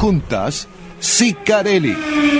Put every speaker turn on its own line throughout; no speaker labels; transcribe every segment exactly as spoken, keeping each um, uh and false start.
Juntas, Sicarelli.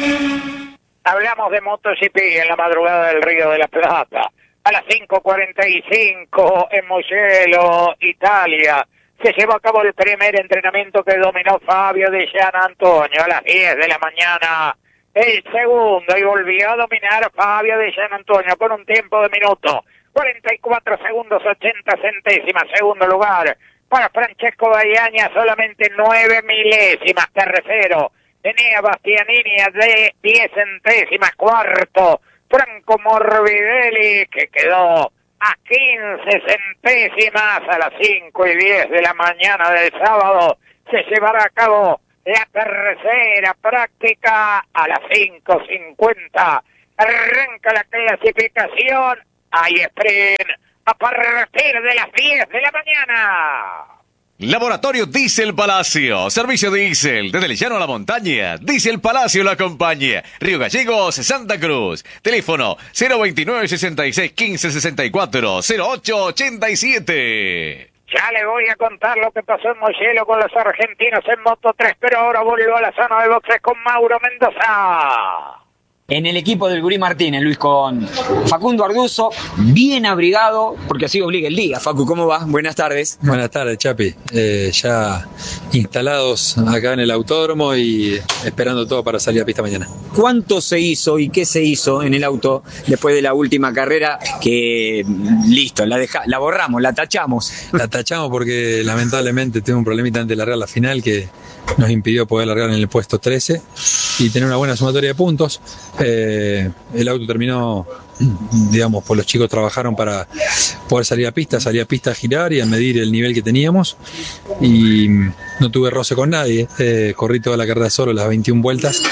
Hablamos de MotoGP en la madrugada del Río de la Plata. A las cinco cuarenta y cinco en Mugello, Italia, se llevó a cabo el primer entrenamiento que dominó Fabio Di Gianantonio. A las diez de la mañana, el segundo, y volvió a dominar Fabio Di Gianantonio con un tiempo de minuto cuarenta y cuatro segundos ochenta centésimas. Segundo lugar para Francesco Bagnaia, solamente nueve milésimas. Tercero, Enea Bastianini de diez centésimas. Cuarto, Franco Morbidelli, que quedó a quince centésimas. A las cinco y diez de la mañana del sábado se llevará a cabo la tercera práctica. A las cinco cincuenta arranca la clasificación. Hay sprint a partir de las diez de la mañana.
Laboratorio Diesel Palacio, servicio diésel, desde el llano a la montaña, Diesel Palacio la acompaña, Río Gallegos, Santa Cruz, teléfono cero veintinueve sesenta y seis quince sesenta y cuatro cero ocho ochenta y siete.
Ya le voy a contar lo que pasó en Mugello con los argentinos en Moto tres, pero ahora vuelvo a la zona de boxes con Mauro Mendoza.
En el equipo del Gurí Martínez, Luis, con Facundo Arduzo, bien abrigado, porque así obliga el día. Facu, ¿cómo va? Buenas tardes.
Buenas tardes, Chapi. Eh, ya instalados acá en el autódromo y esperando todo para salir a pista mañana.
¿Cuánto se hizo y qué se hizo en el auto después de la última carrera? Que listo, la, deja, la borramos, la tachamos.
La tachamos porque lamentablemente tuve un problemita antes de largar la final que nos impidió poder largar en el puesto trece y tener una buena sumatoria de puntos. Eh, el auto terminó, digamos, pues los chicos trabajaron para poder salir a pista, salir a pista a girar y a medir el nivel que teníamos, y no tuve roce con nadie. Eh, corrí toda la carrera solo, las veintiuna vueltas,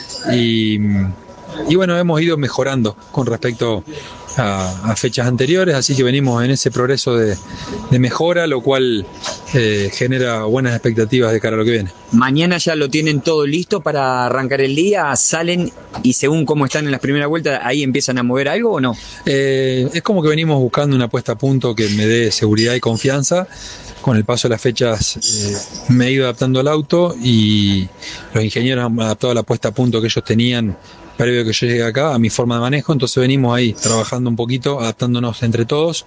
y, y bueno, hemos ido mejorando con respecto a, a fechas anteriores, así que venimos en ese progreso de, de mejora, lo cual eh, genera buenas expectativas de cara a lo que viene.
Mañana ya lo tienen todo listo para arrancar el día, salen y según cómo están en las primeras vueltas, ahí empiezan a mover algo o no.
Eh, es como que venimos buscando una puesta a punto que me dé seguridad y confianza. Con el paso de las fechas eh, me he ido adaptando al auto y los ingenieros han adaptado la puesta a punto que ellos tenían previo a que yo llegue acá, a mi forma de manejo. Entonces venimos ahí trabajando un poquito, adaptándonos entre todos.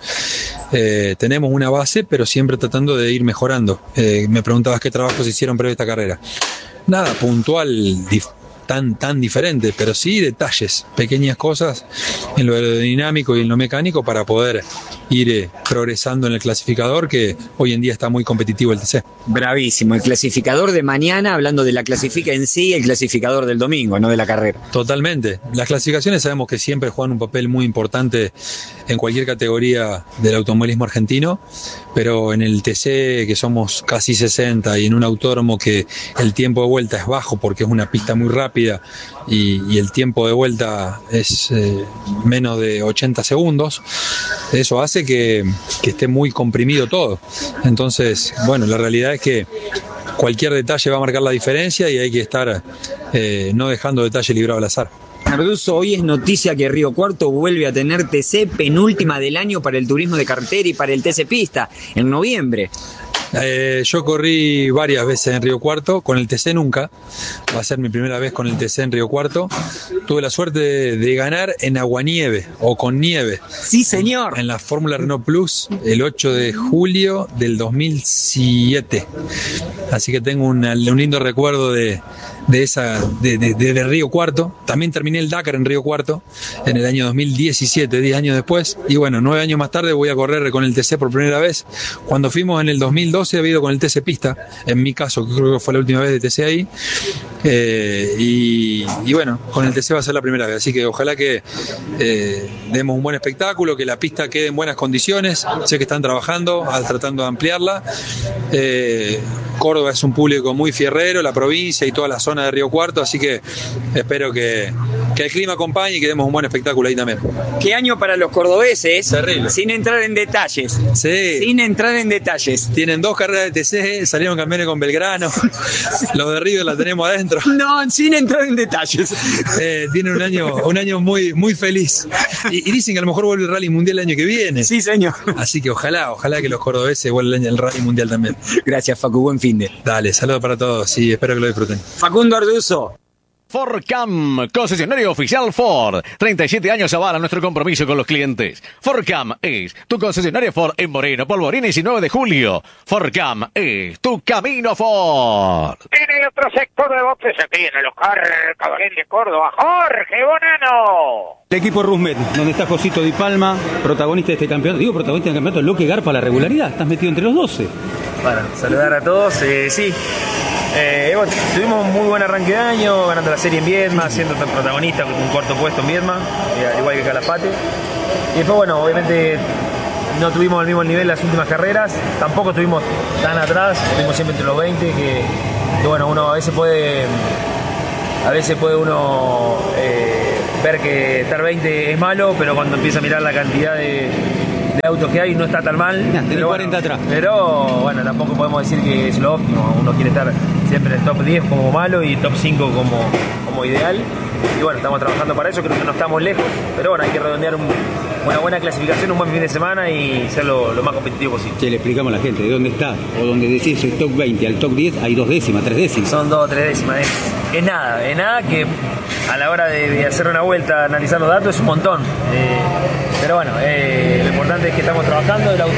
Eh, tenemos una base, pero siempre tratando de ir mejorando. Eh, me preguntabas qué trabajos hicieron previo a esta carrera. Nada puntual, dif- tan, tan diferente, pero sí detalles, pequeñas cosas en lo aerodinámico y en lo mecánico para poder ir eh, progresando en el clasificador, que hoy en día está muy competitivo el T C.
Bravísimo, el clasificador de mañana, hablando de la clasifica en sí, el clasificador del domingo, no de la carrera.
Totalmente. Las clasificaciones sabemos que siempre juegan un papel muy importante en cualquier categoría del automovilismo argentino, pero en el T C, que somos casi sesenta, y en un autódromo que el tiempo de vuelta es bajo porque es una pista muy rápida y, y el tiempo de vuelta es eh, menos de ochenta segundos, eso hace que, que esté muy comprimido todo. Entonces, bueno, la realidad es que cualquier detalle va a marcar la diferencia y hay que estar eh, no dejando detalle librado al azar.
Arduzo, hoy es noticia que Río Cuarto vuelve a tener T C penúltima del año para el turismo de carretera y para el T C Pista, en noviembre.
Eh, yo corrí varias veces en Río Cuarto, con el T C nunca, va a ser mi primera vez con el T C en Río Cuarto. Tuve la suerte de, de ganar en aguanieve o con nieve.
Sí, señor.
En, en la Fórmula Renault Plus el ocho de julio del dos mil siete. Así que tengo una, un lindo recuerdo de, de esa de, de, de, de Río Cuarto. También terminé el Dakar en Río Cuarto en el año dos mil diecisiete, diez años después. Y bueno, nueve años más tarde voy a correr con el T C por primera vez. Cuando fuimos en el dos mil doce había ido con el T C Pista, en mi caso, que creo que fue la última vez de T C ahí. Eh, y, y bueno, con el T C va a ser la primera vez. Así que ojalá que eh, demos un buen espectáculo, que la pista quede en buenas condiciones. Sé que están trabajando, tratando de ampliarla. Eh, Córdoba es un público muy fierrero, la provincia y toda la zona de Río Cuarto, así que espero que, que el clima acompañe y que demos un buen espectáculo ahí también.
¿Qué año para los cordobeses?
Terrible.
Sin entrar en detalles.
Sí.
Sin entrar en detalles.
Tienen dos carreras de T C, salieron campeones con Belgrano, los de River la tenemos adentro.
No, sin entrar en detalles.
Eh, tienen un año, un año muy, muy feliz. Y, y dicen que a lo mejor vuelve el Rally Mundial el año que viene.
Sí, señor.
Así que ojalá, ojalá que los cordobeses vuelvan el Rally Mundial también.
Gracias, Facu, buen fin de.
Dale, saludos para todos y espero que lo disfruten.
Facundo Arduzo.
Fordcam, concesionario oficial Ford. treinta y siete años avala nuestro compromiso con los clientes. Fordcam es tu concesionario Ford en Moreno, Polvorines y nueve de julio. Fordcam es tu camino Ford.
En el otro sector de boxes aquí en el Oscar Cabalén de Córdoba, Jorge Bonano.
El equipo Rusmet, donde está Josito Di Palma, protagonista de este campeonato. Digo protagonista del campeonato, lo que garpa la regularidad. Estás metido entre los doce.
Bueno, saludar a todos. Eh, sí, eh, bueno, tuvimos un muy buen arranque de año, ganando la serie en Viedma, siendo protagonista con un cuarto puesto en Viedma, eh, al igual que Calafate. Y después, bueno, obviamente no tuvimos el mismo nivel las últimas carreras, tampoco estuvimos tan atrás, estuvimos siempre entre los veinte, que, que bueno, uno a veces puede, a veces puede uno eh, ver que estar veinte es malo, pero cuando empieza a mirar la cantidad de, de autos que hay no está tan mal.
Nah, tenés cuarenta
bueno,
atrás.
Pero bueno, tampoco podemos decir que es lo óptimo, uno quiere estar siempre en el top diez como malo y top cinco como, como ideal. Y bueno, estamos trabajando para eso, creo que no estamos lejos, pero bueno, hay que redondear un, una buena clasificación, un buen fin de semana y ser lo, lo más competitivo posible.
Che, le explicamos a la gente de dónde está, o donde decís el top veinte al top diez, hay dos décimas, tres décimas.
Son dos o tres décimas, es, es nada, es nada que a la hora de, de hacer una vuelta, analizar los datos, es un montón. Eh, pero bueno, eh, lo importante es que estamos trabajando, el auto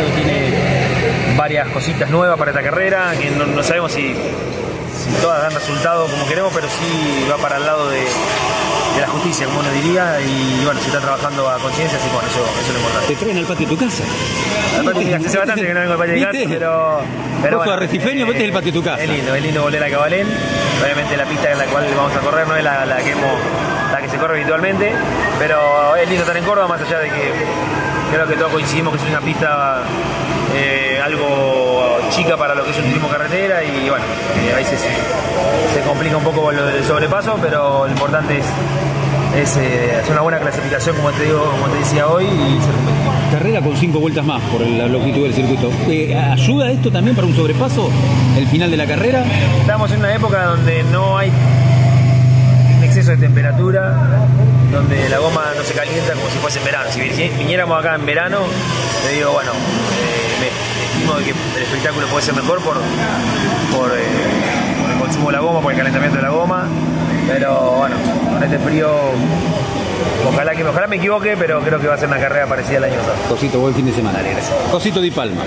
tiene varias cositas nuevas para esta carrera, que no, no sabemos si, si todas dan resultado como queremos, pero sí va para el lado de, de la justicia, como uno diría, y bueno, se está trabajando a conciencia, así que bueno, eso, eso es lo importante.
Te traen al patio de tu casa.
Al patio de mi casa, hace bastante que no vengo al patio de mi casa,
¿Viste?
pero... pero
Vos sos arrecifeño, vos tenés el patio de tu casa.
Es lindo, es lindo volver a Cabalén. Obviamente la pista en la cual vamos a correr no es la, la que hemos, la que se corre habitualmente, pero es lindo estar en Córdoba, más allá de que creo que todos coincidimos que es una pista eh, algo chica para lo que es un turismo carretera y bueno, eh, a veces se complica un poco lo del sobrepaso, pero lo importante es, es eh, hacer una buena clasificación, como te digo, como te decía hoy, y ser competitivo.
Carrera con cinco vueltas más por la longitud del circuito. Eh, ¿Ayuda esto también para un sobrepaso? ¿El final de la carrera?
Estamos en una época donde no hay un exceso de temperatura, donde la goma no se calienta como si fuese en verano. Si viniéramos acá en verano, te digo, bueno, eh, me estimo que el espectáculo puede ser mejor por, por, eh, por el consumo de la goma, por el calentamiento de la goma, pero bueno, con este frío, ojalá que ojalá me equivoque, pero creo que va a ser una carrera parecida al año pasado.
Cosito, buen fin de semana.
Dale, gracias.
Cosito Di Palma.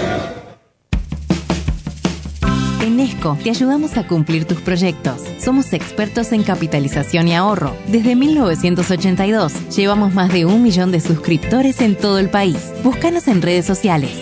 En Esco te ayudamos a cumplir tus proyectos. Somos expertos en capitalización y ahorro. Desde mil novecientos ochenta y dos llevamos más de un millón de suscriptores en todo el país. Búscanos en redes sociales.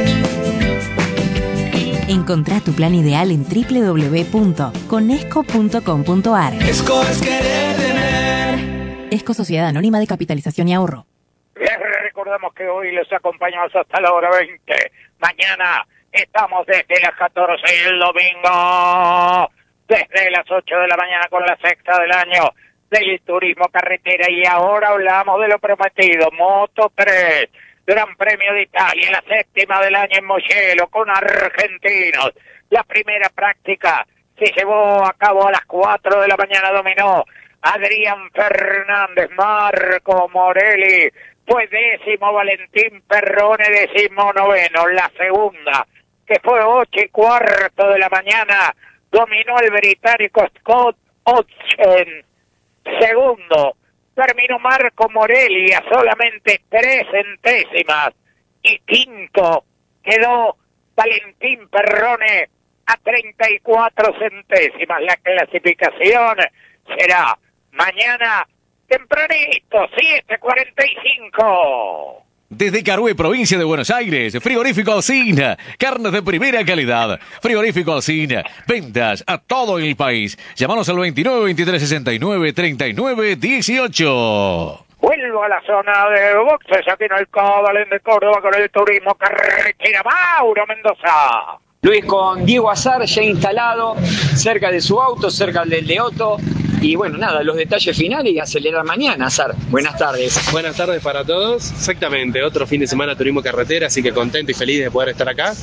Encontrá tu plan ideal en doble u doble u doble u punto conesco punto com punto a r.
Esco es querer tener.
Esco Sociedad Anónima de Capitalización y Ahorro.
Les recordamos que hoy les acompañamos hasta la hora veinte. Mañana estamos desde las catorce y el domingo desde las ocho de la mañana con la sexta del año del turismo carretera. Y ahora hablamos de lo prometido, Moto tres, Gran Premio de Italia, la séptima del año en Mugello con argentinos. La primera práctica se llevó a cabo a las cuatro de la mañana, dominó Adrián Fernández, Marco Morelli, fue décimo Valentín Perrone, décimo noveno. La segunda, que fue ocho y cuarto de la mañana, dominó el británico Scott Hodgson. Segundo, terminó Marco Morelli a solamente tres centésimas. Y quinto, quedó Valentín Perrone a treinta y cuatro centésimas. La clasificación será mañana tempranito, siete cuarenta y cinco.
Desde Carué, provincia de Buenos Aires, Frigorífico Alsina, carnes de primera calidad. Frigorífico Alsina, ventas a todo el país. Llámanos al veintinueve, veintitrés, sesenta y nueve, treinta y nueve, dieciocho.
Vuelvo a la zona de boxes aquí en el Cabalén de Córdoba con el turismo carretera. Mauro Mendoza.
Luis con Diego Azar ya instalado cerca de su auto, cerca del de Otto. Y bueno, nada, los detalles finales y acelerar mañana, Azar. Buenas tardes.
Buenas tardes para todos. Exactamente, otro fin de semana turismo carretera, así que contento y feliz de poder estar acá.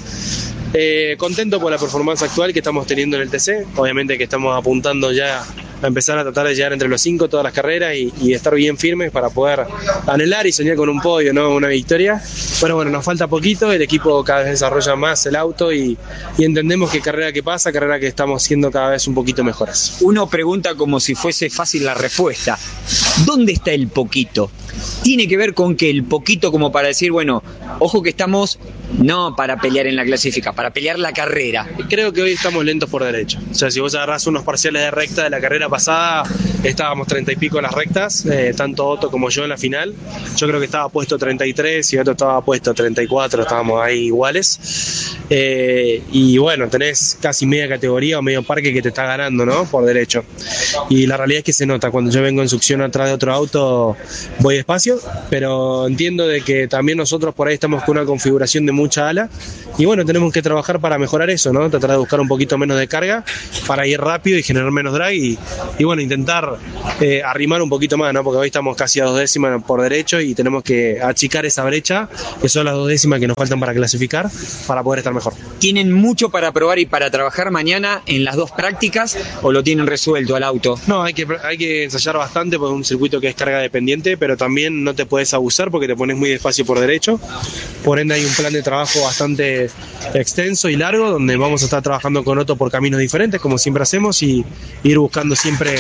Eh, contento por la performance actual que estamos teniendo en el T C. Obviamente que estamos apuntando ya a empezar a tratar de llegar entre los cinco todas las carreras y, y estar bien firmes para poder anhelar y soñar con un podio, ¿no? Una victoria. Pero bueno, nos falta poquito, el equipo cada vez desarrolla más el auto y, y entendemos que carrera que pasa, carrera que estamos siendo cada vez un poquito mejores.
Uno pregunta como si fuese fácil la respuesta. ¿Dónde está el poquito? Tiene que ver con que el poquito como para decir, bueno, ojo que estamos no para pelear en la clasifica, para pelear la carrera.
Creo que hoy estamos lentos por derecho. O sea, si vos agarrás unos parciales de recta de la carrera pasada, estábamos treinta y pico en las rectas, eh, tanto Otto como yo en la final. Yo creo que estaba puesto treinta y tres y Otto estaba puesto treinta y cuatro, estábamos ahí iguales. Eh, y bueno, tenés casi media categoría o medio parque que te está ganando, ¿no? Por derecho. Y la realidad es que se nota, cuando yo vengo en succión atrás de otro auto, voy despacio, pero entiendo de que también nosotros por ahí estamos con una configuración de mucha ala y bueno, tenemos que trabajar para mejorar eso, ¿no? Tratar de buscar un poquito menos de carga para ir rápido y generar menos drag y, y bueno, intentar eh, arrimar un poquito más, ¿no? Porque hoy estamos casi a dos décimas por derecho y tenemos que achicar esa brecha, que son las dos décimas que nos faltan para clasificar, para poder estar mejor.
¿Tienen mucho para probar y para trabajar mañana en las dos prácticas o lo tienen resuelto al auto?
No, hay que, hay que ensayar bastante porque es un circuito que es carga dependiente, pero también no te puedes abusar porque te pones muy despacio por derecho. Por ende hay un plan de trabajo bastante extenso y largo donde vamos a estar trabajando con Otto por caminos diferentes como siempre hacemos y ir buscando siempre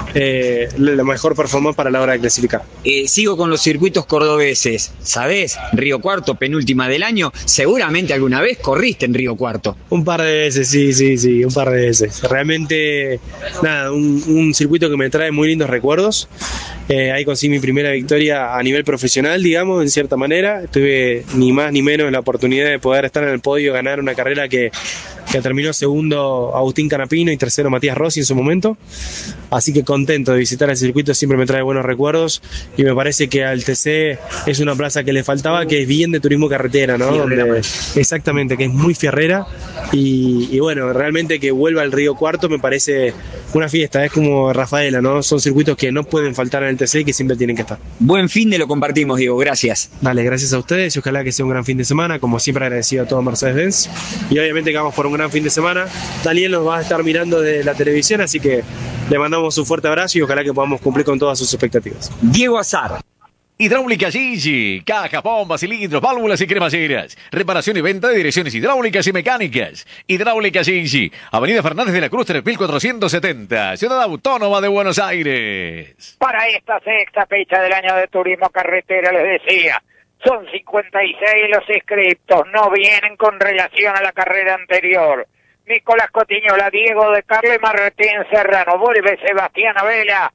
eh, la mejor performance para la hora de clasificar.
Eh, sigo con los circuitos cordobeses. ¿Sabés? Río Cuarto, penúltima del año. Seguramente alguna vez corriste en Río Cuarto.
Un par de veces, sí, sí, sí, un par de veces. Realmente, nada, un, un circuito que me trae muy lindos recuerdos. Eh, ahí conseguí mi primera victoria a nivel profesional, digamos, en cierta manera. Tuve ni más ni menos la oportunidad de poder estar en el podio, ganar una carrera que, que terminó segundo Agustín Canapino y tercero Matías Rossi en su momento. Así que contento de visitar el circuito, siempre me trae buenos recuerdos y me parece que al T C es una plaza que le faltaba, que es bien de turismo carretera, ¿no? Donde, exactamente, que es muy fierrera y, y bueno, realmente que vuelva al Río Cuarto me parece una fiesta, es como Rafaela, ¿no? Son circuitos que no pueden faltar en el T C y que siempre tienen que estar.
Buen fin de lo compartimos, Diego, gracias.
Dale, gracias a ustedes y ojalá que sea un gran fin de semana, como siempre agradecido a todo Mercedes-Benz y obviamente que vamos por un gran fin de semana. Daniel nos va a estar mirando desde la televisión, así que le mandamos un fuerte abrazo y ojalá que podamos cumplir con todas sus expectativas.
Diego Azar.
Hidráulica Gigi, cajas, bombas, cilindros, válvulas y cremalleras. Reparación y venta de direcciones hidráulicas y mecánicas. Hidráulica Gigi, Avenida Fernández de la Cruz tres mil cuatrocientos setenta, Ciudad Autónoma de Buenos Aires.
Para esta sexta fecha del año de turismo carretera, les decía, son cincuenta y seis los inscriptos, no vienen con relación a la carrera anterior. Nicolás Cotiñola, Diego de Carlo y Martín Serrano. Vuelve Sebastián Abela.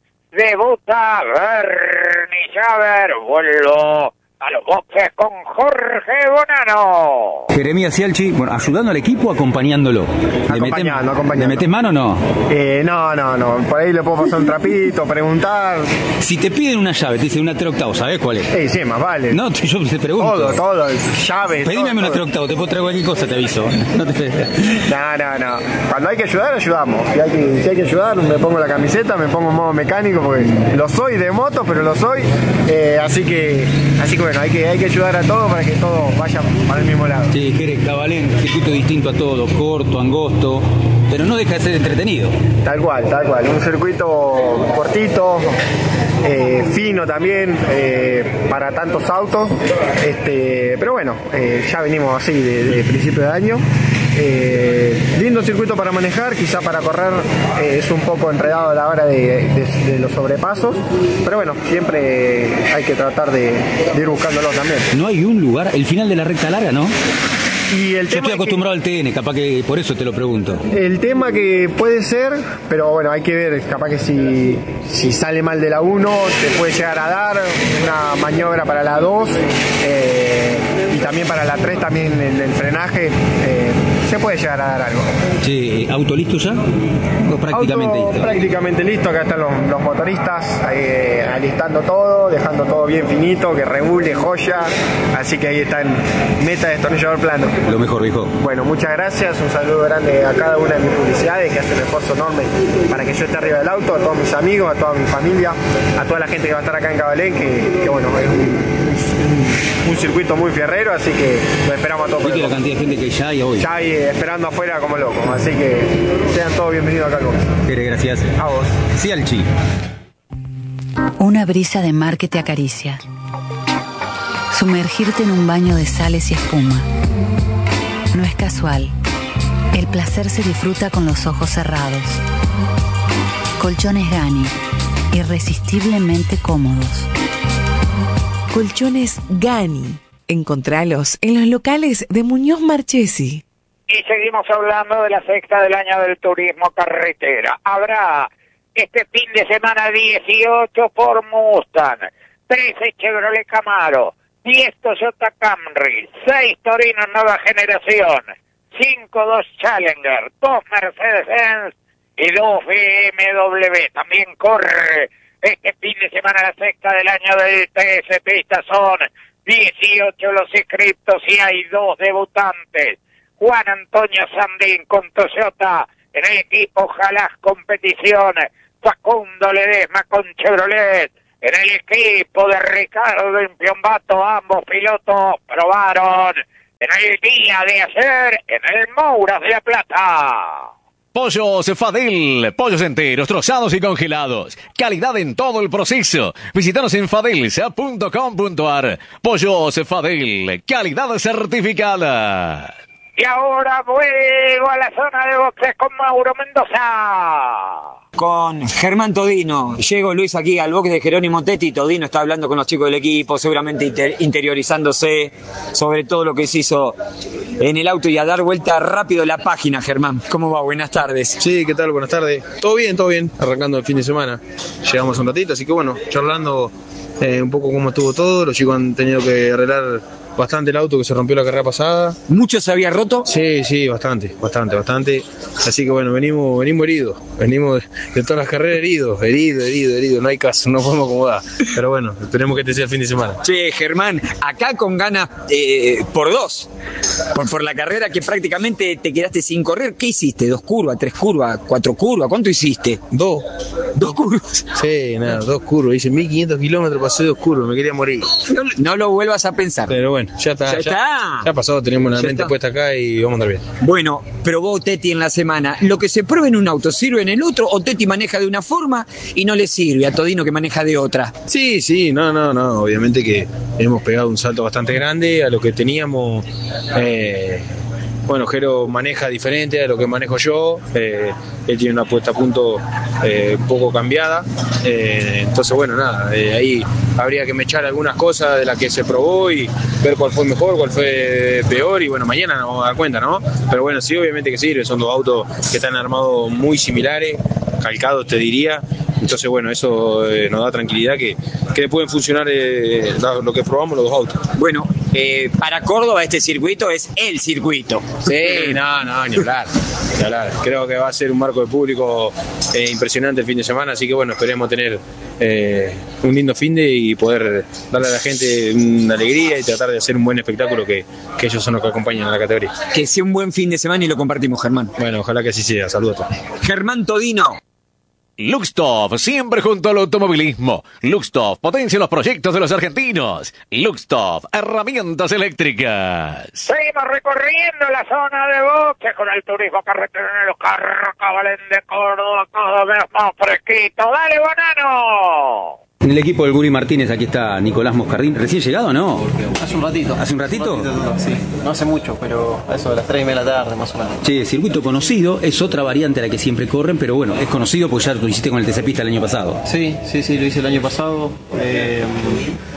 Debuta Bernie Javer. Vuelvo a los boxes con Jorge Bonano.
Jeremías Cialchi, bueno, ayudando al equipo, acompañándolo. ¿Le metes,
acompañando.
¿Le metes mano o no?
Eh, no, no, no. Por ahí le puedo pasar un trapito, preguntar.
Si te piden una llave, te dicen una tres octavos, ¿sabés cuál es?
Sí, sí, más vale.
No, yo te pregunto.
Todo, todo, llaves.
Pedime
todo,
una
todo.
tres octavos, te puedo traer cualquier cosa, te aviso. No, te...
no, no, no. Cuando hay que ayudar, ayudamos. Si hay que, si hay que ayudar, me pongo la camiseta, me pongo en modo mecánico, porque lo soy de moto, pero lo soy. Eh, así que, así que bueno, hay que, hay que ayudar a todo para que todo vaya para el mismo lado.
Sí, Jerez, Cabalén, circuito distinto a todo, corto, angosto, pero no deja de ser entretenido.
Tal cual, tal cual. Un circuito cortito, eh, fino también, eh, para tantos autos. Este, pero bueno, eh, ya venimos así de, de principio de año. Eh, lindo circuito para manejar, quizá para correr eh, es un poco enredado a la hora de, de, de los sobrepasos, pero bueno, siempre hay que tratar de, de ir buscándolo también.
No hay un lugar, el final de la recta larga, ¿no?
Y el
Yo
tema
estoy acostumbrado
que,
al T N, capaz que por eso te lo pregunto.
El tema que puede ser, pero bueno, hay que ver, capaz que si, si sale mal de la uno, te puede llegar a dar una maniobra para la dos, eh, y también para la tres, también el, el frenaje, eh, se puede llegar a dar algo.
Sí, ¿auto listo ya? ¿O prácticamente
Auto
listo?
Prácticamente listo, acá están los, los motoristas eh, alistando todo, dejando todo bien finito, que regule, joya, así que ahí está en meta destornillador plano.
Lo mejor, viejo.
Bueno, muchas gracias, un saludo grande a cada una de mis publicidades que hace un esfuerzo enorme para que yo esté arriba del auto, a todos mis amigos, a toda mi familia, a toda la gente que va a estar acá en Cabalén, que, que bueno, es un, un, un circuito muy fierrero, así que lo esperamos a todos.
¿Viste la cantidad de gente que ya hay hoy?
Ya hay eh, esperando afuera como locos, así que sean todos bienvenidos acá al box.
Gracias.
A vos.
Sí, al chi.
Una brisa de mar que te acaricia. Sumergirte en un baño de sales y espuma. No es casual. El placer se disfruta con los ojos cerrados. Colchones Gani. Irresistiblemente cómodos.
Colchones Gani. Encontralos en los locales de Muñoz Marchesi.
Y seguimos hablando de la sexta del año del turismo carretera. Habrá este fin de semana dieciocho Ford Mustang, trece Chevrolet Camaro, diez Toyota Camry, seis Torino nueva generación, cinco Dodge Challenger, dos Mercedes-Benz y dos B M W. También corre este fin de semana la sexta del año del T S Pista. Son dieciocho los inscriptos y hay dos debutantes. Juan Antonio Sandín con Toyota en el equipo Jalás Competición, Facundo Ledesma con Chevrolet en el equipo de Ricardo Impiombato. Ambos pilotos probaron en el día de ayer en el Mouras de La Plata.
Pollos Fadel, pollos enteros, trozados y congelados. Calidad en todo el proceso. Visítanos en fadelsa punto com punto ar. Pollos Fadel, calidad certificada.
Y ahora vuelvo a la zona de boxes con Mauro Mendoza.
Con Germán Todino. Llego, Luis, aquí al box de Jerónimo Tetti. Todino está hablando con los chicos del equipo, seguramente inter- interiorizándose sobre todo lo que se hizo en el auto y a dar vuelta rápido la página. Germán, ¿cómo va? Buenas tardes.
Sí, ¿qué tal? Buenas tardes. Todo bien, todo bien. Arrancando el fin de semana. Llegamos un ratito, así que bueno, charlando eh, un poco cómo estuvo todo. Los chicos han tenido que arreglar bastante el auto que se rompió la carrera pasada.
¿Mucho se había roto?
Sí, sí, bastante, bastante, bastante. Así que bueno, venimos venimos heridos. Venimos de todas las carreras heridos, heridos, heridos, heridos. No hay caso, no podemos acomodar. Pero bueno, esperemos que este sea el fin de semana.
Che, Germán, acá con ganas eh, por dos. Por, por la carrera que prácticamente te quedaste sin correr. ¿Qué hiciste? ¿Dos curvas, tres curvas, cuatro curvas? ¿Cuánto hiciste?
Dos.
¿Dos curvas?
Sí, nada, dos curvas. Hice mil quinientos kilómetros, pasé dos curvas, me quería morir.
No, no lo vuelvas a pensar.
Pero bueno, ya está.
Ya,
Ya,
está.
ya pasado, tenemos la
Ya
mente
está.
puesta acá y vamos a andar bien.
Bueno, probó Tetti en la semana. Lo que se prueba en un auto sirve en el otro, o Tetti maneja de una forma y no le sirve a Todino que maneja de otra.
Sí, sí, no, no, no. Obviamente que hemos pegado un salto bastante grande a lo que teníamos. Eh, bueno, Jero maneja diferente a lo que manejo yo. Eh, él tiene una puesta a punto eh, un poco cambiada. Eh, entonces, bueno, nada, eh, ahí habría que mechar algunas cosas de las que se probó y ver cuál fue mejor, cuál fue peor. Y bueno, mañana nos vamos a dar cuenta, ¿no? Pero bueno, sí, obviamente que sirve. Son dos autos que están armados muy similares, calcados, te diría. Entonces, bueno, eso eh, nos da tranquilidad que, que pueden funcionar eh, lo que probamos los dos autos.
Bueno, eh, para Córdoba este circuito es el circuito.
Sí, no, no, ni hablar, ni hablar. Creo que va a ser un marco de público eh, impresionante el fin de semana, así que bueno, esperemos tener eh, un lindo fin de y poder darle a la gente una alegría y tratar de hacer un buen espectáculo que, que ellos son los que acompañan a la categoría.
Que sea un buen fin de semana y lo compartimos, Germán.
Bueno, ojalá que así sea. Saludos a todos.
Germán Todino.
Luxtov, siempre junto al automovilismo. Luxtov, potencia los proyectos de los argentinos. Luxtov, herramientas eléctricas.
Seguimos recorriendo la zona de boxes con el turismo carretero en los carros Cabalén de Córdoba, cada vez más fresquito. ¡Dale, Bonano!
En el equipo del Guri Martínez, aquí está Nicolás Moscardín. ¿Recién llegado, no?
Hace un ratito.
¿Hace un ratito?
Un ratito, sí. No hace mucho, pero a eso de las tres y media de la tarde, más o menos.
Che, circuito conocido, es otra variante a la que siempre corren, pero bueno, es conocido porque ya lo hiciste con el T C Pista el año pasado.
Sí, sí, sí, lo hice el año pasado. Eh,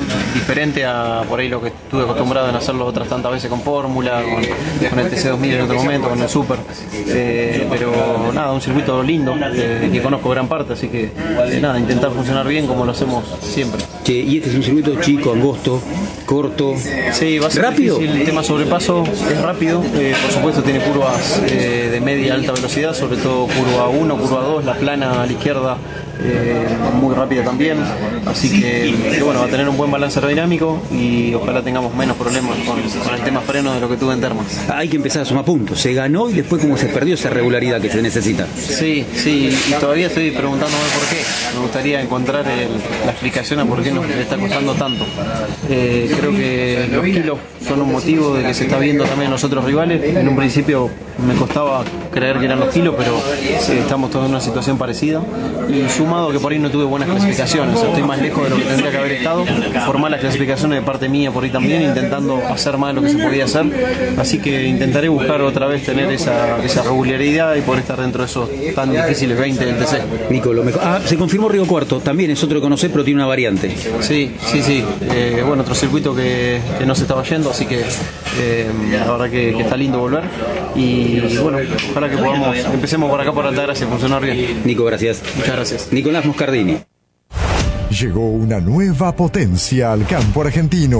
diferente a por ahí lo que estuve acostumbrado en hacerlo otras tantas veces con Fórmula, con, con el T C dos mil en otro momento, con el Super. Eh, pero nada, un circuito lindo, eh, que conozco gran parte, así que eh, nada, intentar funcionar bien como lo hacemos siempre.
Che, y este es un circuito chico, angosto, corto.
Sí, va a ser
rápido.
difícil. El tema sobrepaso es rápido, eh, por supuesto tiene curvas eh, de media y alta velocidad, sobre todo curva uno, curva dos, la plana a la izquierda eh, muy rápida también, así que, que bueno, va a tener un buen balance aerodinámico y ojalá tengamos menos problemas con, con el tema freno de lo que tuve en Termas.
Hay que empezar a sumar puntos. Se ganó y después cómo se perdió esa regularidad que se necesita.
Sí, sí, y todavía estoy preguntándome por qué. Me gustaría encontrar el, la explicación a por qué nos está costando tanto. Eh, creo que los kilos son un motivo de que se está viendo también en los otros rivales. En un principio me costaba creer que eran los kilos, pero eh, estamos todos en una situación parecida. Y sumado que por ahí no tuve buenas clasificaciones, o sea, estoy más lejos de lo que tendría que haber estado, por malas clasificaciones de parte mía por ahí también, intentando hacer más de lo que se podía hacer. Así que intentaré buscar otra vez tener esa, esa regularidad y poder estar dentro de esos tan difíciles veinte del T C.
Nico, lo mejor. Ah, se confirmó Río Cuarto, también es otro que conocés, pero tiene una variante.
Sí, sí, sí. Eh, bueno, otro circuito que, que no se estaba yendo, así que eh, la verdad que, que está lindo volver. Y bueno, ojalá que podamos, empecemos por acá por Altagracia, funcionar bien.
Nico, gracias.
Muchas gracias.
Nicolás Moscardini.
Llegó una nueva potencia al campo argentino.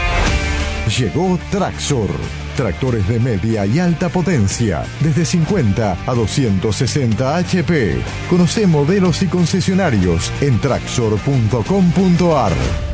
Llegó Traxor. Tractores de media y alta potencia, desde cincuenta a doscientos sesenta H P. Conoce modelos y concesionarios en traxor punto com punto ar.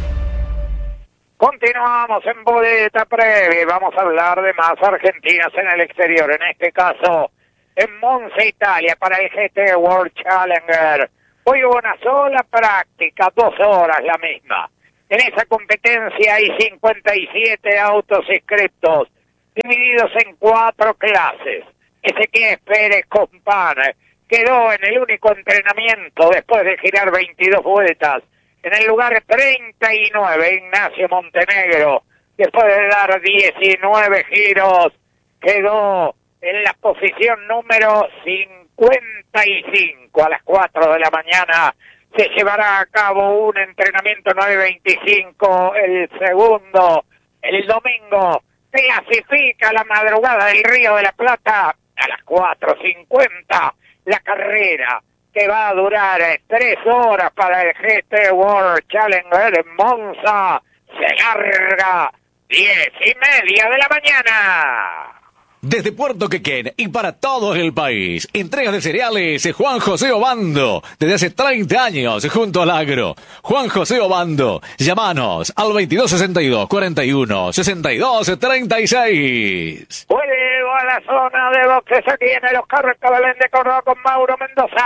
Continuamos en Boleta Previa y vamos a hablar de más argentinas en el exterior, en este caso en Monza, Italia, para el G T World Challenger. Hoy hubo una sola práctica, dos horas la misma. En esa competencia hay cincuenta y siete autos inscriptos, divididos en cuatro clases. Ezequiel Pérez Compán quedó en el único entrenamiento después de girar veintidós vueltas. En el lugar treinta y nueve, Ignacio Montenegro, después de dar diecinueve giros, quedó en la posición número cincuenta y cinco. A las cuatro de la mañana se llevará a cabo un entrenamiento nueve veinticinco, el segundo, el domingo. Clasifica la madrugada del Río de la Plata a las cuatro cincuenta la carrera que va a durar tres horas para el G T World Challenger en Monza. Se larga diez y media de la mañana.
Desde Puerto Quequén y para todo el país, entregas de cereales Juan José Obando, desde hace treinta años junto al agro. Juan José Obando, llámanos al veintidós sesenta y dos, cuarenta y uno, sesenta y dos, treinta y seis.
Vuelvo a la zona de boxes aquí en el Oscar Cabelén de Córdoba con Mauro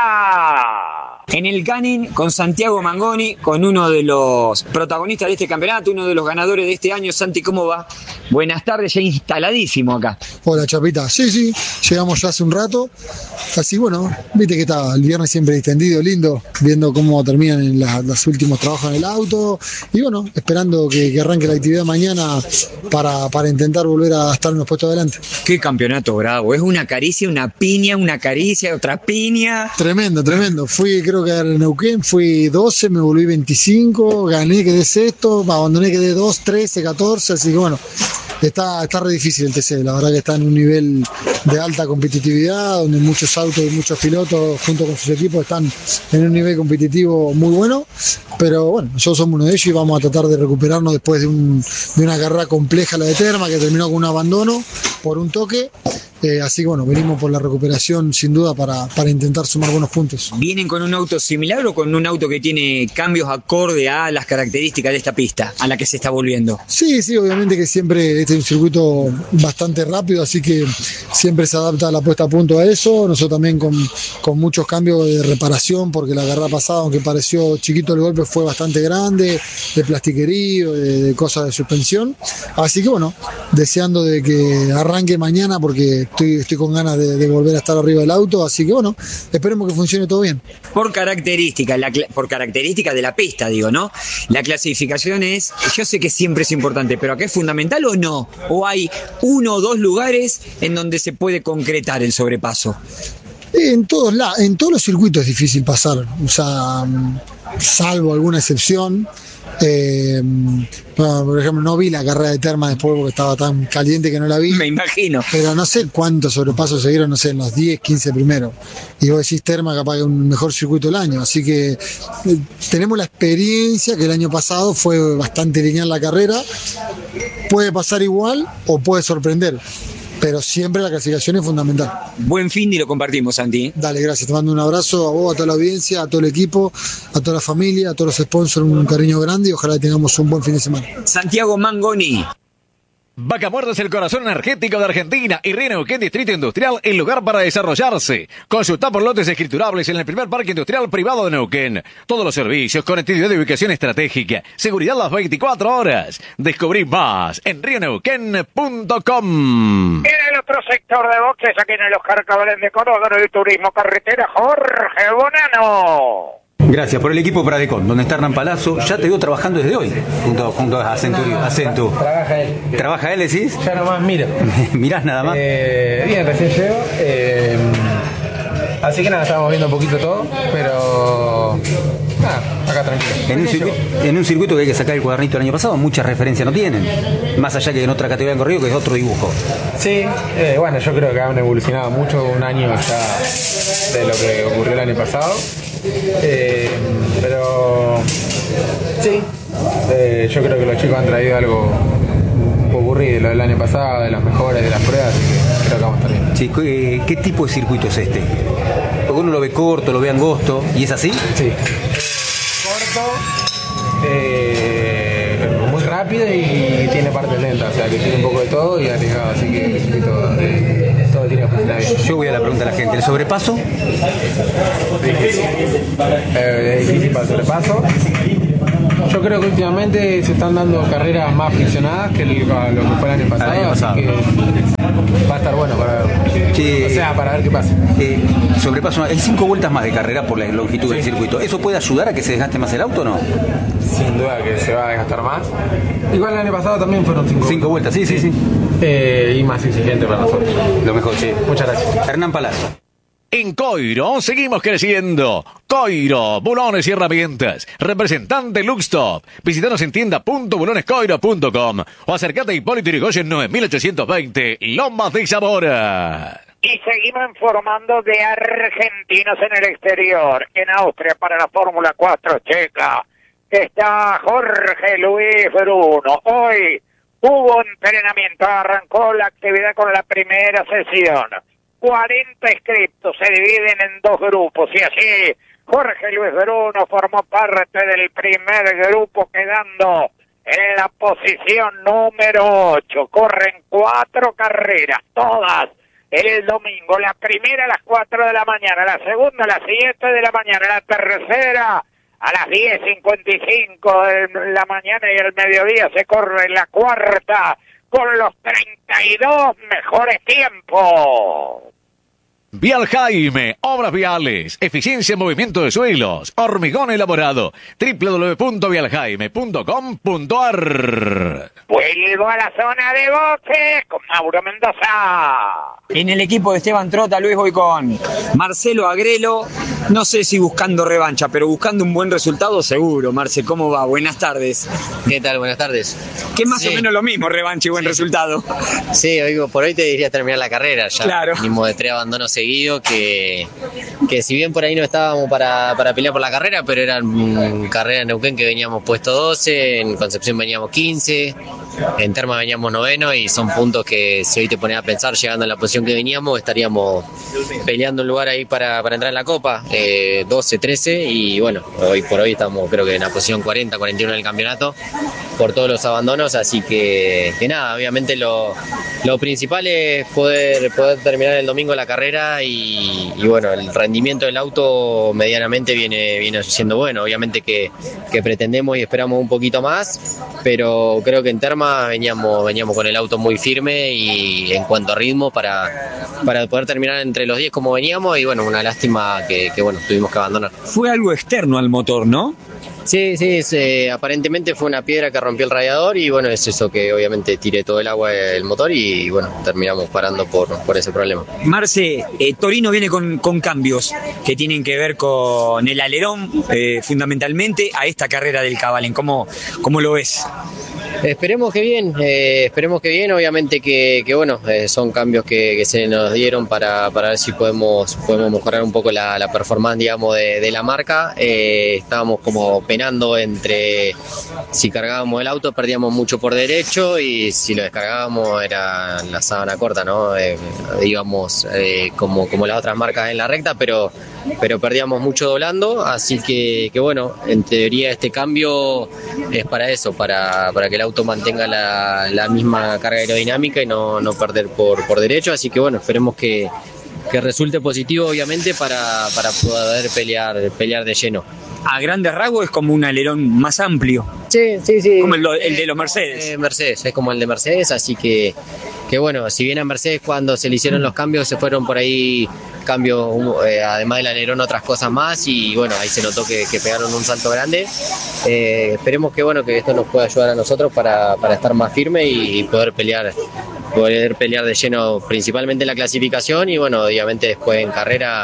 Mendoza.
En el Canin con Santiago Mangoni, con uno de los protagonistas de este campeonato, uno de los ganadores de este año. Santi, ¿cómo va? Buenas tardes, ya instaladísimo acá.
Hola, Chapita. Sí, sí, llegamos ya hace un rato. Así, bueno, viste que está el viernes siempre distendido, lindo, viendo cómo terminan la, los últimos trabajos en el auto. Y bueno, esperando que, que arranque la actividad mañana para, para intentar volver a estar en los puestos adelante.
Qué campeonato bravo, es una caricia, una piña, una caricia, otra piña.
Tremendo, tremendo. Fui, creo que en Neuquén, fui doce, me volví veinticinco, gané, quedé sexto, me abandoné, quedé dos, trece, catorce, así que bueno. Está, está re difícil el T C, la verdad que está en un nivel de alta competitividad, donde muchos autos y muchos pilotos junto con sus equipos están en un nivel competitivo muy bueno, pero bueno, nosotros somos uno de ellos y vamos a tratar de recuperarnos después de, un, de una carrera compleja, la de Terma, que terminó con un abandono por un toque. Eh, así que bueno, venimos por la recuperación sin duda para, para intentar sumar buenos puntos.
¿Vienen con un auto similar o con un auto que tiene cambios acorde a las características de esta pista a la que se está volviendo?
Sí, sí, obviamente que siempre este es un circuito bastante rápido, así que siempre se adapta la puesta a punto a eso. Nosotros también con, con muchos cambios de reparación, porque la carrera pasada, aunque pareció chiquito el golpe, fue bastante grande, de plastiquerío, de, de cosas de suspensión. Así que bueno, deseando de que arranque mañana porque Estoy, estoy con ganas de, de volver a estar arriba del auto, así que bueno, esperemos que funcione todo bien.
Por características, la, por características de la pista, digo, ¿no? La clasificación es, yo sé que siempre es importante, pero ¿acá es fundamental o no? ¿O hay uno o dos lugares en donde se puede concretar el sobrepaso?
En todos, la, en todos los circuitos es difícil pasar, o sea, salvo alguna excepción. Eh, por ejemplo, no vi la carrera de Terma después porque estaba tan caliente que no la vi.
Me imagino.
Pero no sé cuántos sobrepasos se dieron, no sé, en los diez, quince primeros. Y vos decís Terma capaz que es un mejor circuito del año. Así que eh, tenemos la experiencia que el año pasado fue bastante lineal la carrera. Puede pasar igual o puede sorprender. Pero siempre la clasificación es fundamental.
Buen fin y lo compartimos, Santi.
Dale, gracias. Te mando un abrazo a vos, a toda la audiencia, a todo el equipo, a toda la familia, a todos los sponsors, un cariño grande y ojalá tengamos un buen fin de semana.
Santiago Mangoni.
Vaca Muerta es el corazón energético de Argentina y Río Neuquén Distrito Industrial, el lugar para desarrollarse. Consulta por lotes escriturables en el primer parque industrial privado de Neuquén. Todos los servicios, conectividad de ubicación estratégica, seguridad las veinticuatro horas. Descubrí más en río neuquén punto com.
En el otro sector de boxes, aquí en el Oscar Cabral de Córdoba, del Turismo Carretera, Jorge Bonano.
Gracias por el equipo Pradecon, donde está Hernán Palazzo. Ya te veo trabajando desde hoy, junto, junto a Centurio.
No,
a Centu.
no, trabaja él.
¿Trabaja él, decís?
Ya nomás miro.
¿Mirás nada más?
Eh, bien, recién llego. Eh, así que nada, estábamos viendo un poquito todo, pero nada, acá tranquilo.
En un, circuito, en un circuito que hay que sacar el cuadernito el año pasado, muchas referencias no tienen. Más allá que en otra categoría han corrido, que es otro dibujo.
Sí, eh, bueno, yo creo que han evolucionado mucho, un año ya de lo que ocurrió el año pasado. Eh, pero sí, eh, yo creo que los chicos han traído algo un poco aburrido de lo del año pasado, de las mejores, de las pruebas, así que creo que vamos a estar bien.
Sí, ¿qué, ¿qué tipo de circuito es este? Porque uno lo ve corto, lo ve angosto, ¿y es así?
Sí. Corto, eh, muy rápido y tiene partes lentas, o sea que tiene un poco de todo y arriesgado, así que el circuito eh, todo tiene que funcionar bien.
Yo voy a la pregunta a la gente, ¿el sobrepaso?
Difícil. Eh, es difícil para el sobrepaso. Yo creo que últimamente se están dando carreras más friccionadas que el, lo que fue el año pasado, año pasado. Así que va a estar bueno para ver. Sí, o sea, para ver qué pasa.
Eh, sobrepaso, hay cinco vueltas más de carrera por la longitud sí. del circuito. ¿Eso puede ayudar a que se desgaste más el auto o no?
Sin duda que se va a desgastar más. Igual el año pasado también fueron cinco,
cinco vueltas. Sí, sí, sí.
Eh, y más exigente para nosotros.
Lo mejor, sí.
Muchas gracias.
Hernán Palazzo.
En Coiro seguimos creciendo. Coiro, bulones y herramientas. Representante Luxtop. Visítanos en tienda punto bulones coiro punto com o acercate a Hipólito Yrigoyen nueve mil ochocientos veinte, Lomas de Zamora.
Y seguimos informando de argentinos en el exterior. En Austria para la Fórmula cuatro checa está Jorge Luis Bruno. Hoy hubo entrenamiento, arrancó la actividad con la primera sesión. cuarenta inscriptos se dividen en dos grupos y así Jorge Luis Bruno formó parte del primer grupo quedando en la posición número ocho. Corren cuatro carreras, todas el domingo. La primera a las cuatro de la mañana, la segunda a las siete de la mañana, la tercera a las diez cincuenta y cinco de la mañana y el mediodía se corre la cuarta con los treinta y dos mejores tiempos.
Vial Jaime, obras viales, eficiencia en movimiento de suelos, hormigón elaborado, doble u doble u doble u punto vial jaime punto com punto a r.
Vuelvo a la zona de boxes con Mauro Mendoza.
En el equipo de Esteban Trota, Luis, voy con Marcelo Agrelo. No sé si buscando revancha, pero buscando un buen resultado seguro. Marce, ¿cómo va? Buenas tardes.
¿Qué tal? Buenas tardes.
Que más
sí.
o menos lo mismo, revancha y buen sí. resultado.
Sí, oigo, por hoy te diría terminar la carrera. Ya
claro.
Venimos de tres abandonos seguidos que, que si bien por ahí no estábamos para, para pelear por la carrera, pero eran um, carrera en Neuquén que veníamos puesto doce, en Concepción veníamos quince, en Terma veníamos noveno y son puntos que si hoy te pones a pensar llegando a la posición que veníamos estaríamos peleando un lugar ahí para, para entrar en la Copa, eh, doce, trece y bueno, hoy por hoy estamos creo que en la posición cuarenta, cuarenta y uno del campeonato por todos los abandonos, así que, que nada, obviamente lo, lo principal es poder, poder terminar el domingo la carrera y, y bueno, el rendimiento del auto medianamente viene, viene siendo bueno, obviamente que, que pretendemos y esperamos un poquito más, pero creo que en Terma veníamos, veníamos con el auto muy firme y en cuanto a ritmo para, para poder terminar entre los diez como veníamos y bueno, una lástima que, que bueno, tuvimos que abandonar.
Fue algo externo al motor, ¿no?
Sí, sí, es, eh, aparentemente fue una piedra que rompió el radiador y bueno, es eso que obviamente tiré todo el agua del motor y bueno, terminamos parando por, por ese problema.
Marce, eh, Torino viene con, con cambios que tienen que ver con el alerón, eh, fundamentalmente a esta carrera del Cabalén. ¿Cómo, cómo lo ves?
Esperemos que bien, eh, esperemos que bien, obviamente que, que bueno, eh, son cambios que, que se nos dieron para, para ver si podemos, podemos mejorar un poco la, la performance, digamos, de, de la marca. Eh, estábamos como penando entre si cargábamos el auto perdíamos mucho por derecho y si lo descargábamos era la sábana corta, ¿no? Eh, íbamos eh, como, como las otras marcas en la recta, pero, pero perdíamos mucho doblando, así que, que bueno, en teoría este cambio es para eso, para, para que el auto mantenga la, la misma carga aerodinámica y no, no perder por, por derecho, así que bueno, esperemos que, que resulte positivo obviamente para, para poder pelear, pelear de lleno.
A grandes rasgos es como un alerón más amplio.
Sí, sí, sí.
Como el, el de los Mercedes.
Eh, Mercedes, es como el de Mercedes, así que, que bueno, si bien a Mercedes cuando se le hicieron los cambios se fueron por ahí cambios, eh, además del alerón otras cosas más y bueno, ahí se notó que, que pegaron un salto grande. Eh, esperemos que bueno que esto nos pueda ayudar a nosotros para, para estar más firme y, y poder pelear poder pelear de lleno principalmente en la clasificación y bueno, obviamente después en carrera,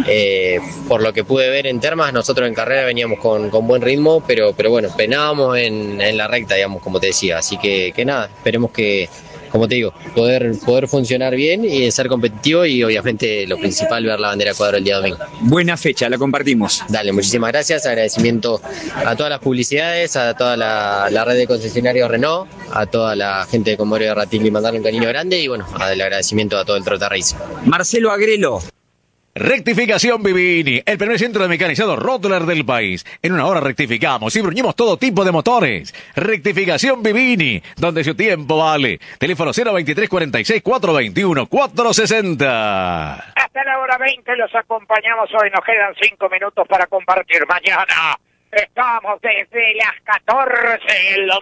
eh, por lo que pude ver en Termas, nosotros en carrera veníamos con, con buen ritmo, pero, pero bueno, penábamos en, en la recta, digamos, como te decía, así que, que nada, esperemos que, como te digo, poder, poder funcionar bien y ser competitivo y obviamente lo principal, ver la bandera cuadro el día domingo.
Buena fecha, la compartimos.
Dale, muchísimas gracias, agradecimiento a todas las publicidades, a toda la, la red de concesionarios Renault, a toda la gente de Comodoro de Ratilli, mandarle un cariño grande y bueno, el agradecimiento a todo el Trota Race.
Marcelo Agrelo.
Rectificación Vivini, el primer centro de mecanizado Rottler del país. En una hora rectificamos y bruñimos todo tipo de motores. Rectificación Vivini, donde su tiempo vale. Teléfono cero veintitrés cuarenta y seis, cuatrocientos veintiuno, cuatrocientos sesenta.
Hasta la hora veinte los acompañamos hoy. Nos quedan cinco minutos para compartir. Mañana estamos desde las catorce el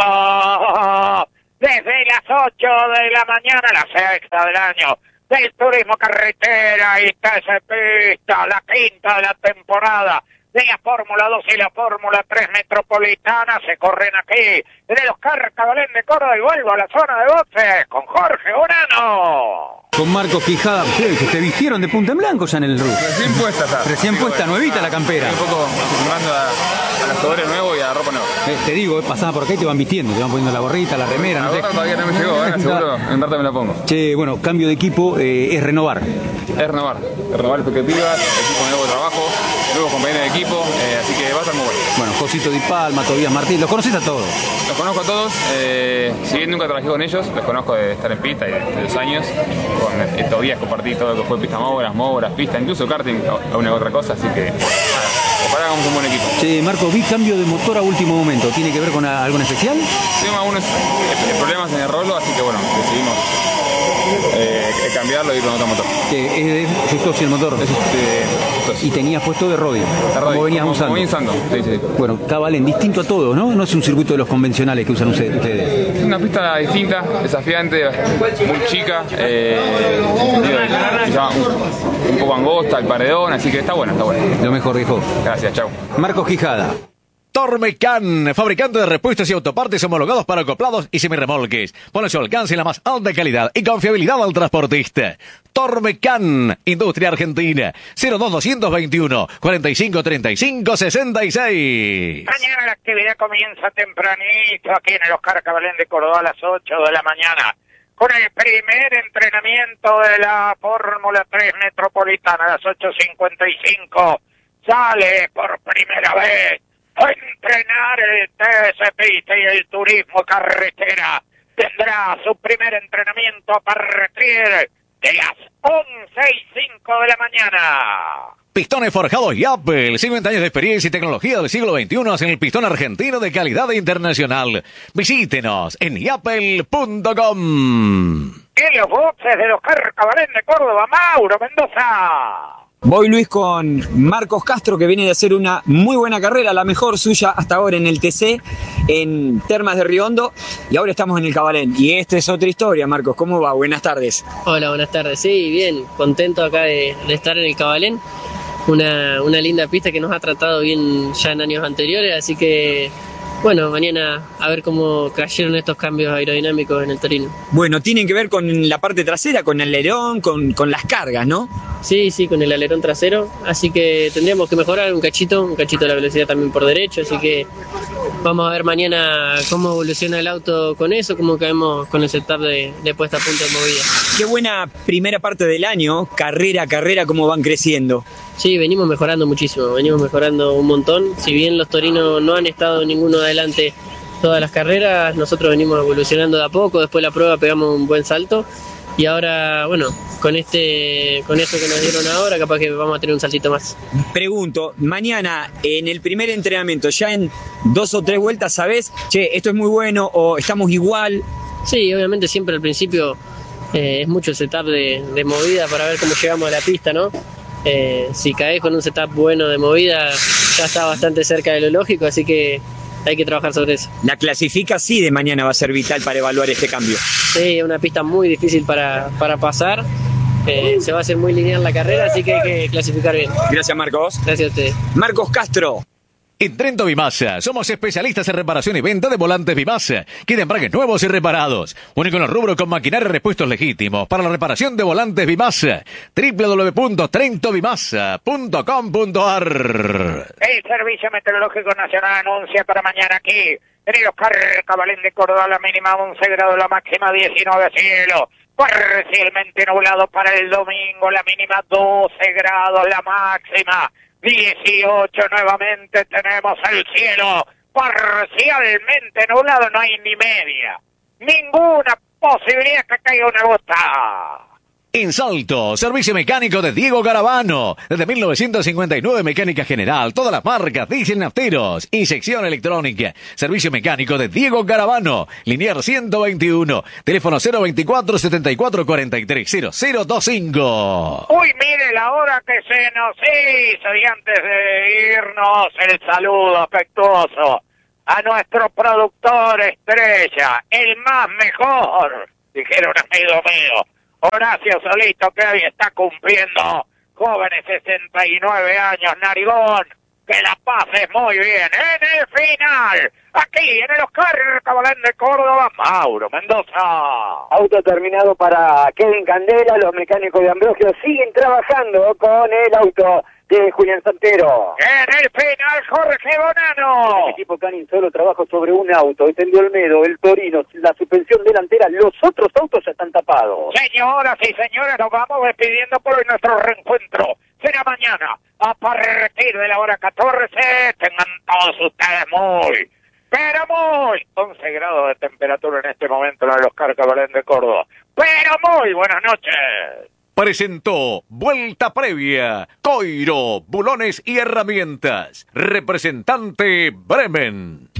domingo. Desde las ocho de la mañana, la sexta del año. Del turismo carretera y T C Pista, la quinta de la temporada de la Fórmula dos y la Fórmula tres Metropolitana se corren aquí en el Oscar Cabalén de Córdoba y vuelvo a la zona de boxes con Jorge Bonano.
Con Marcos Quijada, ustedes que te vistieron de punta en blanco ya en el R U.
Recién puesta está.
Recién puesta, nuevita la campera.
Estoy un poco acostumbrando a, a los colores nuevos y a la ropa nueva.
Eh, te digo, eh, pasaba por acá y te van vistiendo, te van poniendo la gorrita, la remera,
la
no sé.
gorra todavía no me llegó, eh, seguro en rato me la pongo.
Che, bueno, cambio de equipo eh, es renovar.
Es renovar, es renovar expectativas, equipo nuevo de trabajo, nuevos compañeros de equipo, eh, así que va a estar muy bueno.
Bueno, Josito Di Palma, Tobías Martín, ¿los conoces a todos?
Los conozco a todos, eh, si bien nunca trabajé con ellos, los conozco de estar en pista y de, de los años. Con eh, Tobías compartí todo lo que fue pista móvilas, móvilas, pista, incluso karting, alguna otra cosa, así que nada, ojalá hagamos un buen equipo.
Che, Marco, vi cambio de motor a último momento, ¿tiene que ver con algo en especial?
Tuvimos algunos eh, problemas en el rollo, así que bueno, decidimos eh, cambiarlo y ir con otro motor.
Que es de Justosi el motor.
Es este,
y tenías puesto de Rodi, como venías
como,
usando.
Como usando. Sí, sí.
Bueno, Cabalén, distinto a todo, ¿no? No es un circuito de los convencionales que usan ustedes.
Es una pista distinta, desafiante, muy chica, eh, un, un poco angosta, el paredón, así que está bueno, está bueno.
Lo mejor, viejo.
Gracias, chau.
Marcos Quijada.
Tormecan, fabricante de repuestos y autopartes homologados para acoplados y semirremolques. Pone su alcance la más alta calidad y confiabilidad al transportista. Tormecan, Industria Argentina, cero dos dos veintiuno, cuarenta y cinco treinta y cinco sesenta y seis.
Mañana la actividad comienza tempranito aquí en el Oscar Cabalén de Córdoba a las ocho de la mañana. Con el primer entrenamiento de la Fórmula tres Metropolitana a las ocho cincuenta y cinco. Sale por primera vez a entrenar el T C Pista y el turismo carretera. Tendrá su primer entrenamiento a partir de las once y cinco de la mañana.
Pistones forjados Yapel, cincuenta años de experiencia y tecnología del siglo veintiuno en el pistón argentino de calidad internacional. Visítenos en yapel punto com.
En los boxes de los Cabalén de Córdoba, Mauro Mendoza.
Voy, Luis, con Marcos Castro, que viene de hacer una muy buena carrera, la mejor suya hasta ahora en el T C, en Termas de Río Hondo, y ahora estamos en el Cabalén. Y esta es otra historia, Marcos. ¿Cómo va? Buenas tardes.
Hola, buenas tardes. Sí, bien, contento acá de, de estar en el Cabalén. una, una linda pista que nos ha tratado bien ya en años anteriores, así que bueno, mañana a ver cómo cayeron estos cambios aerodinámicos en el Torino.
Bueno, tienen que ver con la parte trasera, con el alerón, con, con las cargas, ¿no?
Sí, sí, con el alerón trasero, así que tendríamos que mejorar un cachito, un cachito de la velocidad también por derecho, así que vamos a ver mañana cómo evoluciona el auto con eso, cómo caemos con el setup de, de puesta a punto de movida.
Qué buena primera parte del año, carrera a carrera, cómo van creciendo.
Sí, venimos mejorando muchísimo, venimos mejorando un montón. Si bien los torinos no han estado ninguno adelante todas las carreras, nosotros venimos evolucionando de a poco, después de la prueba pegamos un buen salto y ahora, bueno, con este con esto que nos dieron ahora, capaz que vamos a tener un saltito más.
Pregunto, mañana en el primer entrenamiento, ya en dos o tres vueltas, ¿sabés? Che, esto es muy bueno o estamos igual.
Sí, obviamente siempre al principio eh, es mucho el setup de, de movida para ver cómo llegamos a la pista, ¿no? Eh, si caes con un setup bueno de movida, ya está bastante cerca de lo lógico, así que hay que trabajar sobre eso.
La clasifica sí de mañana va a ser vital para evaluar este cambio.
Sí, es una pista muy difícil para, para pasar, eh, se va a hacer muy lineal la carrera, así que hay que clasificar bien.
Gracias, Marcos.
Gracias a ustedes.
Marcos Castro.
En Trento Bimasa, somos especialistas en reparación y venta de volantes Bimasa. Quieren embragues nuevos y reparados. Único en los rubros con maquinaria y repuestos legítimos para la reparación de volantes Bimasa. doble u doble u doble u punto trento bimasa punto com punto a r.
El Servicio Meteorológico Nacional anuncia para mañana aquí, en el Oscar Cabalén de Córdoba, la mínima once grados, la máxima diecinueve, cielo parcialmente nublado para el domingo, la mínima doce grados, la máxima dieciocho. Nuevamente tenemos el cielo parcialmente nublado, no hay ni media, ninguna posibilidad que caiga una gota.
En Salto, servicio mecánico de Diego Garavano. Desde mil novecientos cincuenta y nueve, mecánica general, todas las marcas, diésel, nafteros, inyección electrónica. Servicio mecánico de Diego Garavano. Linear ciento veintiuno. Teléfono cero veinticuatro, setenta y cuatro, cuarenta y tres, cero cero veinticinco.
Uy, mire la hora que se nos hizo. Y antes de irnos, el saludo afectuoso a nuestro productor estrella, el más mejor, dijeron amigo mío, Horacio Solito, que hoy está cumpliendo jóvenes sesenta y nueve años, narigón, que la pases muy bien. En el final, aquí en el Oscar Cabalén de Córdoba, Mauro Mendoza.
Auto terminado para Kevin Candela, los mecánicos de Ambrosio siguen trabajando con el auto de Julián Santero.
En el final, Jorge Bonano.
El equipo Canin solo trabajó sobre un auto, entendió Olmedo, el Torino, la suspensión delantera, los otros autos ya están tapados.
Señoras y señores, nos vamos despidiendo por hoy. Nuestro reencuentro será mañana a partir de la hora catorce. Tengan todos ustedes muy, pero muy once grados de temperatura en este momento en el Oscar Cabalén de Córdoba. Pero muy buenas noches.
Presentó Vuelta Previa, Coiro, Bulones y Herramientas. Representante Bremen.